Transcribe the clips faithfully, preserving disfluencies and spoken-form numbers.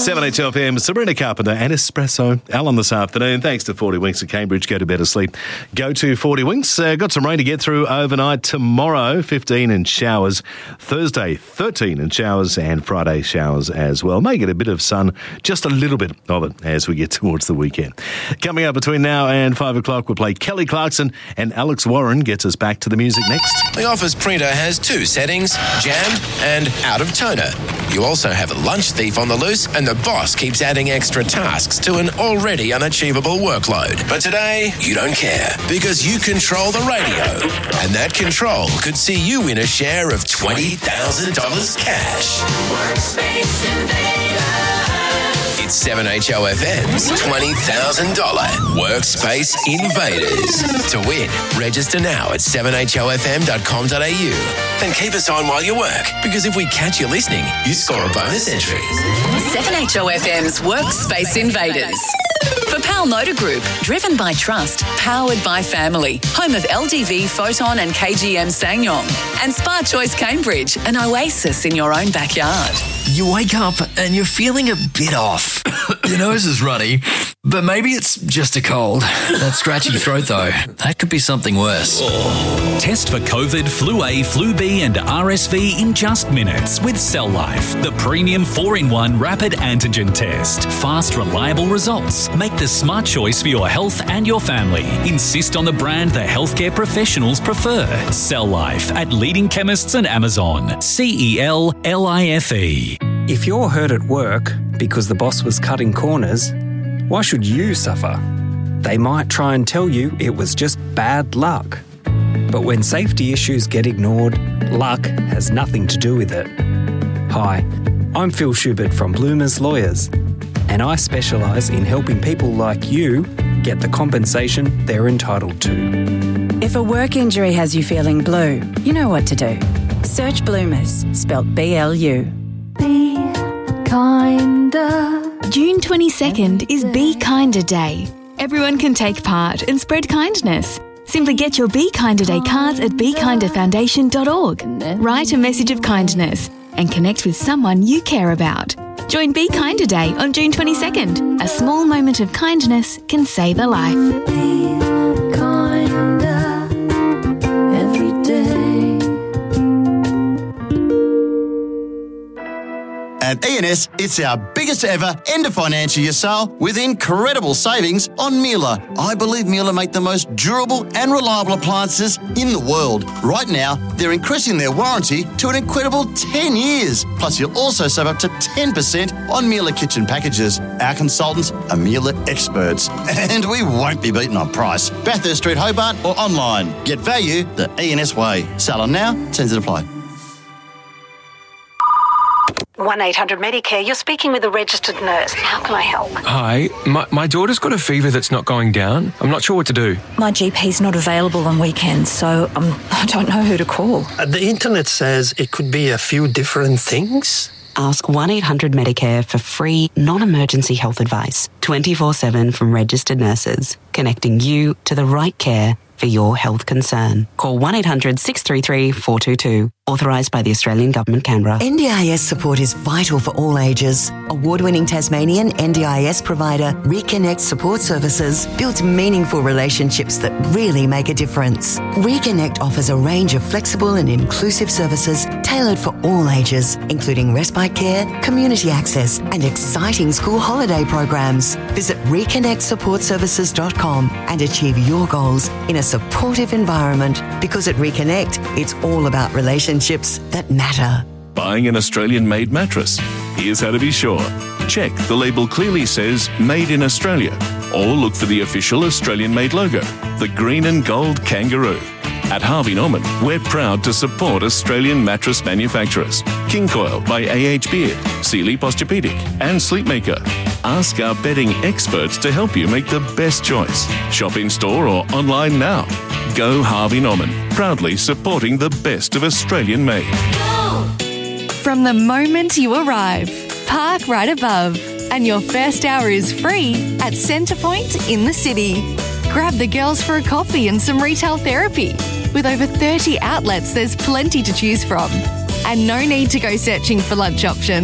seven H L F M, Sabrina Carpenter and Espresso. Alan this afternoon. Thanks to forty Winks at Cambridge. Go to better sleep. Go to forty Winks. Uh, got some rain to get through overnight. Tomorrow, fifteen in showers. Thursday, thirteen in showers. And Friday, showers as well. May get a bit of sun, just a little bit of it as we get towards the weekend. Coming up between now and five o'clock, we'll play Kelly Clarkson, and Alex Warren gets us back to the music next. The Office printer has two settings, jammed and out of toner. You also have a lunch thief on the loose, and the boss keeps adding extra tasks to an already unachievable workload. But today, you don't care, because you control the radio. And that control could see you win a share of twenty thousand dollars cash. Workspace Invader. It's seven H O F M's twenty thousand dollars Workspace Invaders. To win, register now at seven h o f m dot com dot a u and keep us on while you work, because if we catch you listening, you score a bonus entry. seven H O F M's Workspace Invaders. For Pal Motor Group, driven by trust, powered by family, home of L D V, Photon and K G M Ssangyong, and Spa Choice Cambridge, an oasis in your own backyard. You wake up and you're feeling a bit off. Your nose is runny, but maybe it's just a cold. That scratchy throat, though, that could be something worse. Test for COVID, Flu A, Flu B and R S V in just minutes with Cell Life, the premium four in one rapid antigen test. Fast, reliable results. Make the smart choice for your health and your family. Insist on the brand the healthcare professionals prefer. Cell Life at leading chemists and Amazon. C E L L I F E. If you're hurt at work because the boss was cutting corners, why should you suffer? They might try and tell you it was just bad luck. But when safety issues get ignored, luck has nothing to do with it. Hi, I'm Phil Schubert from Bloomers Lawyers, and I specialise in helping people like you get the compensation they're entitled to. If a work injury has you feeling blue, you know what to do. Search Bloomers, spelt B L U. Be kinder. June twenty-second is Be Kinder Day. Everyone can take part and spread kindness. Simply get your Be Kinder Day cards at be kinder foundation dot org. Write a message of kindness and connect with someone you care about. Join Be Kinder Day on June twenty-second. A small moment of kindness can save a life. Be kinder every day. At E and S, it's our biggest ever end of financial year sale with incredible savings on Miele. I believe Miele make the most durable and reliable appliances in the world. Right now, they're increasing their warranty to an incredible ten years. Plus, you'll also save up to ten percent on Miele kitchen packages. Our consultants are Miele experts, and we won't be beaten on price. Bathurst Street, Hobart, or online. Get value the E and S way. Sale on now, terms and apply. one eight hundred Medicare, you're speaking with a registered nurse. How can I help? Hi, my, my daughter's got a fever that's not going down. I'm not sure what to do. My G P's not available on weekends, so um, I don't know who to call. Uh, the internet says it could be a few different things. Ask one eight hundred Medicare for free, non-emergency health advice, twenty-four seven from registered nurses, connecting you to the right care for your health concern. Call one eight hundred six three three four two two. Authorised by the Australian Government, Canberra. N D I S support is vital for all ages. Award-winning Tasmanian N D I S provider Reconnect Support Services builds meaningful relationships that really make a difference. Reconnect offers a range of flexible and inclusive services tailored for all ages, including respite care, community access, and exciting school holiday programs. Visit reconnect support services dot com and achieve your goals in a supportive environment, because at Reconnect, it's all about relationships that matter. Buying an Australian-made mattress? Here's how to be sure. Check the label clearly says Made in Australia, or look for the official Australian-made logo, the green and gold kangaroo. At Harvey Norman, we're proud to support Australian mattress manufacturers. King Coil by A H Beard, Sealy Posturepedic and Sleepmaker. Ask our bedding experts to help you make the best choice. Shop in store or online now. Go Harvey Norman, proudly supporting the best of Australian made. From the moment you arrive, park right above, and your first hour is free at Centrepoint in the city. Grab the girls for a coffee and some retail therapy. With over thirty outlets, there's plenty to choose from. And no need to go searching for lunch options.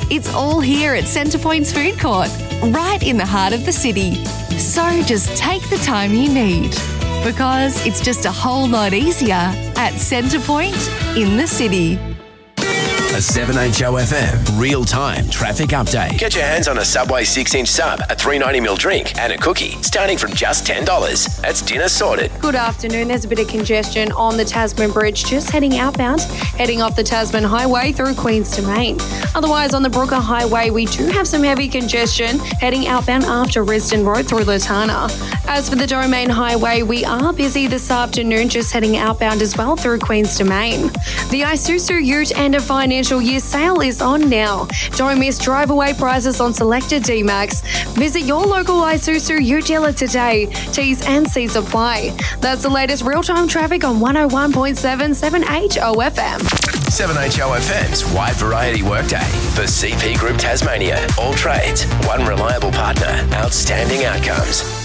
It's all here at Centrepoint's Food Court, right in the heart of the city. So just take the time you need, because it's just a whole lot easier at Centrepoint in the city. A seven H O F M real-time traffic update. Get your hands on a Subway six-inch sub, a three ninety ml drink and a cookie, starting from just ten dollars. That's dinner sorted. Good afternoon. There's a bit of congestion on the Tasman Bridge, just heading outbound, heading off the Tasman Highway through Queens to Main. Otherwise, on the Brooker Highway, we do have some heavy congestion heading outbound after Risdon Road through Latana. As for the Domain Highway, we are busy this afternoon, just heading outbound as well through Queens to Main. The Isuzu Ute and a financial year sale is on now. Don't miss drive away prices on selected D-Max. Visit your local Isuzu Ute dealer today. T's and C's apply. That's the latest real-time traffic on one oh one point seven seven H O F M. seven H O F M's wide variety workday for C P Group Tasmania. All trades, one reliable partner, outstanding outcomes.